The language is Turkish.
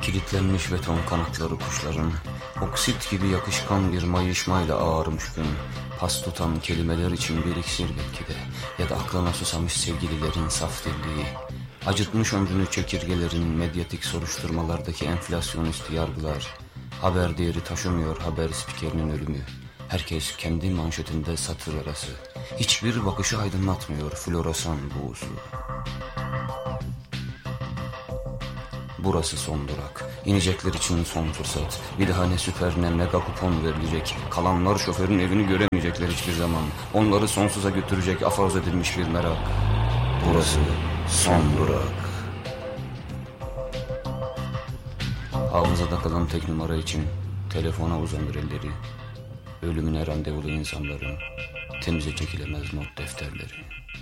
Kilitlenmiş beton kanatları kuşların, oksit gibi yakışkan bir mayışmayla ağarmış gün. Pas tutan kelimeler için bir iksir belki de, ya da aklına susamış sevgililerin saf dilliği. Acıtmış ömrünü çekirgelerin medyatik soruşturmalardaki enflasyonist yargılar. Haber değeri taşımıyor haber spikerinin ölümü. Herkes kendi manşetinde satır arası. Hiçbir bakışı aydınlatmıyor floresan buğusu. Burası son durak. İnecekler için son fırsat. Bir daha ne süper ne mega kupon verilecek. Kalanlar şoförün evini göremeyecekler hiçbir zaman. Onları sonsuza götürecek aforoz edilmiş bir merak. Burası son durak. Hafızada kalan tek numara için telefona uzanır elleri. Ölümüne randevulu insanların temize çekilemez not defterleri.